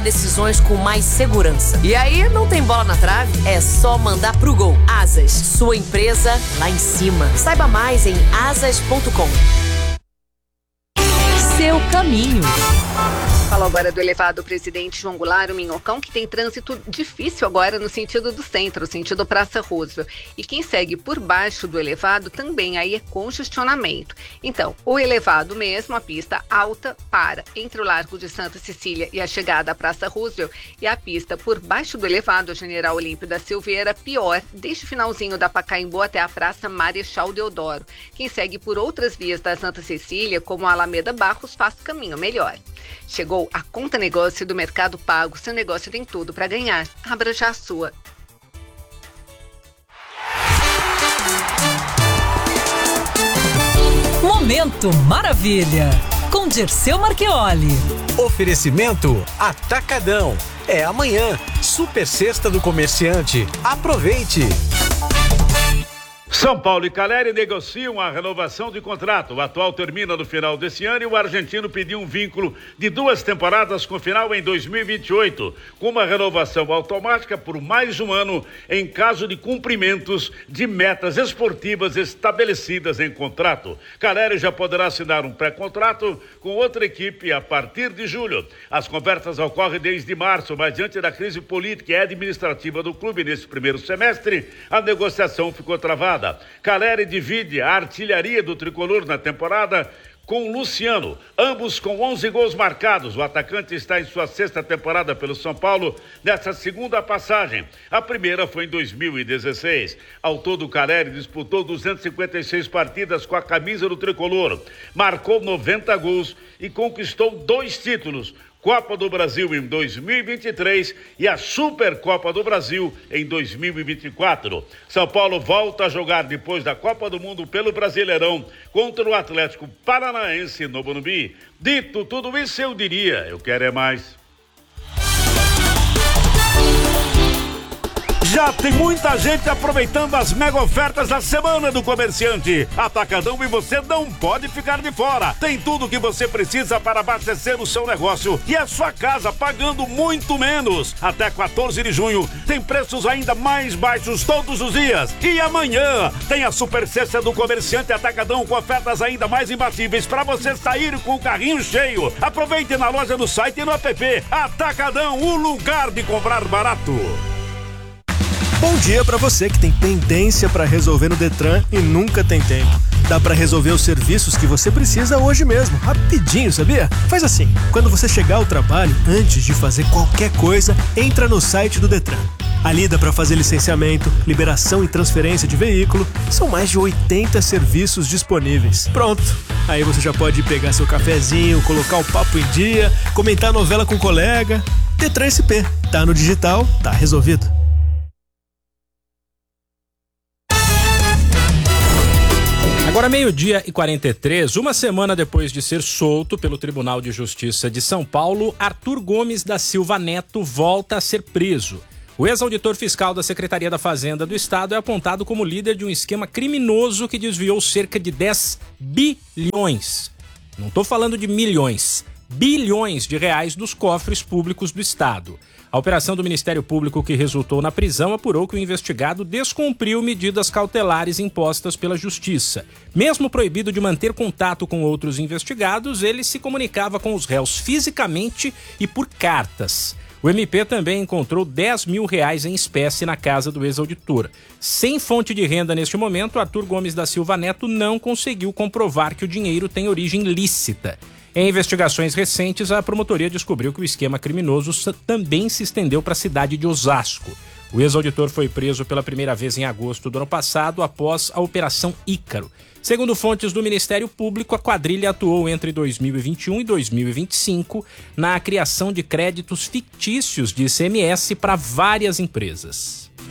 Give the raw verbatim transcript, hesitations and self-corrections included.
Decisões com mais segurança. E aí, não tem bola na trave? É só mandar pro gol. Asas, sua empresa lá em cima. Saiba mais em asas ponto com. Seu caminho. Fala agora do elevado Presidente João Goulart, o Minhocão, que tem trânsito difícil agora no sentido do centro, sentido Praça Roosevelt. E quem segue por baixo do elevado também aí é congestionamento. Então, o elevado mesmo, a pista alta, para entre o Largo de Santa Cecília e a chegada à Praça Roosevelt, e a pista por baixo do elevado General Olímpio da Silveira, pior, desde o finalzinho da Pacaembu até a Praça Marechal Deodoro. Quem segue por outras vias da Santa Cecília, como a Alameda Barros, faz caminho melhor. Chegou a Conta Negócio do Mercado Pago. Seu negócio tem tudo para ganhar. Abra já a sua. Momento Maravilha, com Dirceu Marchioli. Oferecimento Atacadão. É amanhã. Super Sexta do Comerciante. Aproveite. São Paulo e Caleri negociam a renovação de contrato. O atual termina no final desse ano e o argentino pediu um vínculo de duas temporadas com final em dois mil e vinte e oito, com uma renovação automática por mais um ano em caso de cumprimentos de metas esportivas estabelecidas em contrato. Caleri já poderá assinar um pré-contrato com outra equipe a partir de julho. As conversas ocorrem desde março, mas diante da crise política e administrativa do clube nesse primeiro semestre, a negociação ficou travada. Caleri divide a artilharia do tricolor na temporada com Luciano, ambos com onze gols marcados. O atacante está em sua sexta temporada pelo São Paulo nessa segunda passagem. A primeira foi em dois mil e dezesseis. Ao todo, Caleri disputou duzentas e cinquenta e seis partidas com a camisa do tricolor, marcou noventa gols e conquistou dois títulos: Copa do Brasil em dois mil e vinte e três e a Supercopa do Brasil em dois mil e vinte e quatro. São Paulo volta a jogar depois da Copa do Mundo pelo Brasileirão contra o Atlético Paranaense no Morumbi. Dito tudo isso, eu diria, eu quero é mais. Já tem muita gente aproveitando as mega ofertas da semana do comerciante. Atacadão, e você não pode ficar de fora. Tem tudo o que você precisa para abastecer o seu negócio e a sua casa pagando muito menos. Até quatorze de junho tem preços ainda mais baixos todos os dias. E amanhã tem a Super Sexta do Comerciante Atacadão com ofertas ainda mais imbatíveis para você sair com o carrinho cheio. Aproveite na loja, no site e no app. Atacadão, o lugar de comprar barato. Bom dia para você que tem pendência para resolver no Detran e nunca tem tempo. Dá para resolver os serviços que você precisa hoje mesmo, rapidinho, sabia? Faz assim, quando você chegar ao trabalho, antes de fazer qualquer coisa, entra no site do Detran. Ali dá para fazer licenciamento, liberação e transferência de veículo. São mais de oitenta serviços disponíveis. Pronto, aí você já pode pegar seu cafezinho, colocar o papo em dia, comentar a novela com o colega. Detran S P, tá no digital, tá resolvido. Agora meio-dia e quarenta e três, uma semana depois de ser solto pelo Tribunal de Justiça de São Paulo, Arthur Gomes da Silva Neto volta a ser preso. O ex-auditor fiscal da Secretaria da Fazenda do Estado é apontado como líder de um esquema criminoso que desviou cerca de dez bilhões. Não estou falando de milhões, bilhões de reais dos cofres públicos do Estado. A operação do Ministério Público que resultou na prisão apurou que o investigado descumpriu medidas cautelares impostas pela Justiça. Mesmo proibido de manter contato com outros investigados, ele se comunicava com os réus fisicamente e por cartas. O M P também encontrou dez mil reais em espécie na casa do ex-auditor. Sem fonte de renda neste momento, Arthur Gomes da Silva Neto não conseguiu comprovar que o dinheiro tem origem lícita. Em investigações recentes, a promotoria descobriu que o esquema criminoso também se estendeu para a cidade de Osasco. O ex-auditor foi preso pela primeira vez em agosto do ano passado, após a Operação Ícaro. Segundo fontes do Ministério Público, a quadrilha atuou entre dois mil e vinte e um e dois mil e vinte e cinco na criação de créditos fictícios de I C M S para várias empresas.